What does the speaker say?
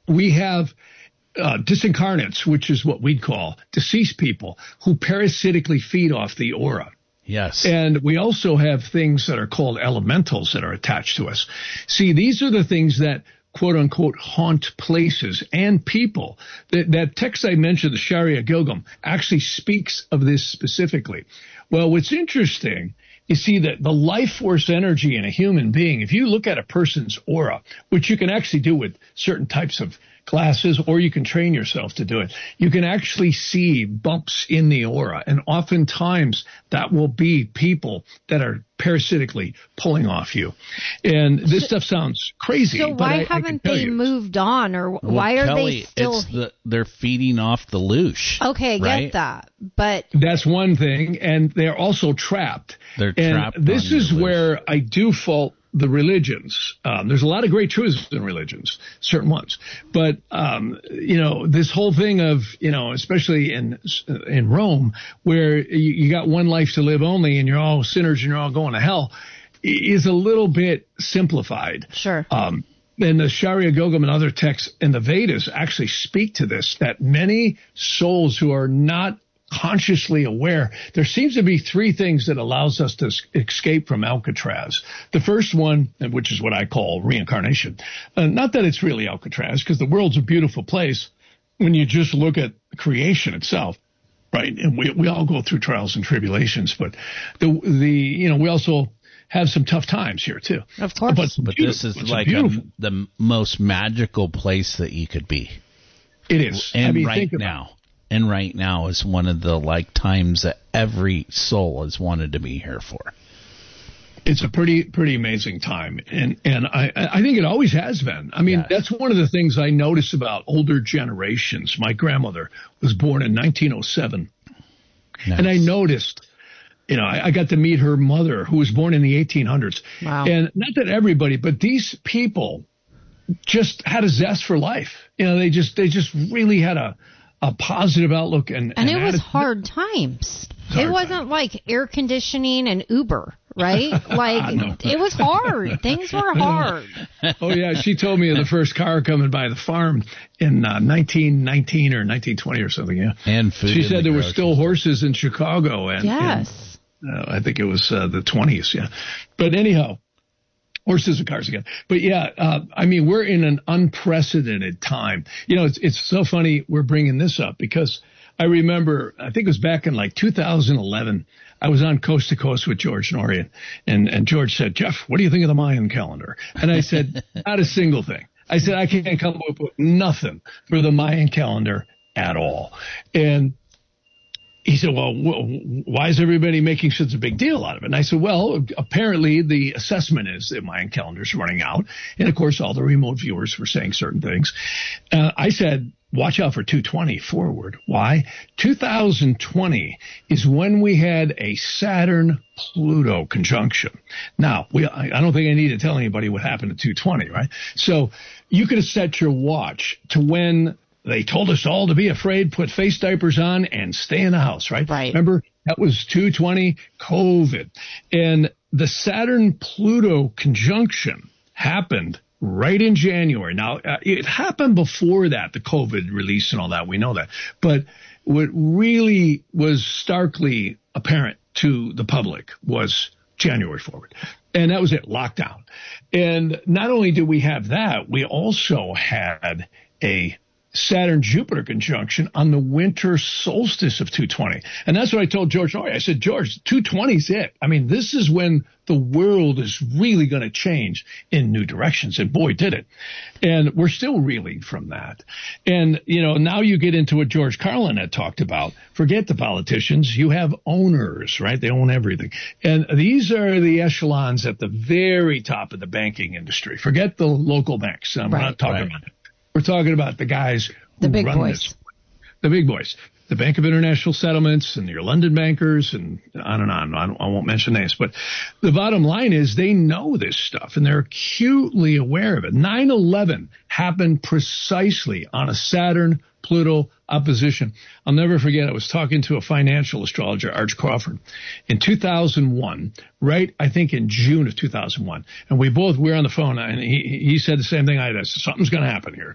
we have disincarnates, which is what we'd call deceased people who parasitically feed off the aura. Yes. And we also have things that are called elementals that are attached to us. See, these are the things that, quote unquote, haunt places and people. That text I mentioned, the Sharia Gilgum, actually speaks of this specifically. Well, what's interesting, you see that the life force energy in a human being, if you look at a person's aura, which you can actually do with certain types of classes, or you can train yourself to do it, you can actually see bumps in the aura. And oftentimes that will be people that are parasitically pulling off you. And this stuff sounds crazy. So why haven't they moved on, or why are Kelly, they still? They're feeding off the loosh. Okay, right? get that. But that's one thing. And they're also trapped. They're trapped. And this is where I do fault the religions. There's a lot of great truths in religions, certain ones. But, this whole thing of, especially in Rome, where you got one life to live only and you're all sinners and you're all going to hell, is a little bit simplified. Sure. And the Sharia Gilgum and other texts in the Vedas actually speak to this, that many souls who are not consciously aware, there seems to be three things that allows us to escape from Alcatraz. The first one, which is what I call reincarnation, not that it's really Alcatraz, because the world's a beautiful place when you just look at creation itself, right? And we all go through trials and tribulations, but we also have some tough times here too. Of course. But this is like the most magical place that you could be. It is. And right now is one of the times that every soul has wanted to be here for. It's a pretty amazing time, and I think it always has been. I mean, That's one of the things I notice about older generations. My grandmother was born in 1907, nice. And I noticed, I got to meet her mother, who was born in the 1800s. Wow. And not that everybody, but these people just had a zest for life. They just really had a positive outlook and it was hard times. It wasn't like air conditioning and Uber, right? No. It was hard. Things were hard. Oh yeah, she told me of the first car coming by the farm in 1919 or 1920 or something. Yeah, and food. She said there were still horses in Chicago, and yes, I think it was the 20s. Yeah, but anyhow. Horses and cars again. But we're in an unprecedented time. It's so funny we're bringing this up because I remember, I think it was back in 2011, I was on Coast to Coast with George Norian, and George said, "Jeff, what do you think of the Mayan calendar?" And I said, "Not a single thing." I said, "I can't come up with nothing for the Mayan calendar at all." And he said, well, why is everybody making such a big deal out of it? And I said, well, apparently the assessment is that Mayan calendar's running out. And, of course, all the remote viewers were saying certain things. I said, watch out for 220 forward. Why? 2020 is when we had a Saturn-Pluto conjunction. Now, I don't think I need to tell anybody what happened at 220, right? So you could have set your watch to when they told us all to be afraid, put face diapers on, and stay in the house, right? Right. Remember, that was 220, COVID. And the Saturn-Pluto conjunction happened right in January. Now, it happened before that, the COVID release and all that. We know that. But what really was starkly apparent to the public was January forward. And that was it, lockdown. And not only did we have that, we also had a Saturn-Jupiter conjunction on the winter solstice of 220. And that's what I told George Norian. I said, George, 220 is it. I mean, this is when the world is really going to change in new directions. And boy, did it. And we're still reeling from that. And, now you get into what George Carlin had talked about. Forget the politicians. You have owners, right? They own everything. And these are the echelons at the very top of the banking industry. Forget the local banks. I'm not talking about it. We're talking about the guys who run this. The big boys. The Bank of International Settlements and your London bankers and on and on. I won't mention names. But the bottom line is they know this stuff and they're acutely aware of it. 9/11 happened precisely on a Saturn-Pluto opposition. I'll never forget, I was talking to a financial astrologer, Arch Crawford, in 2001, right, I think in June of 2001. And we were on the phone, and he said the same thing I did. Something's going to happen here.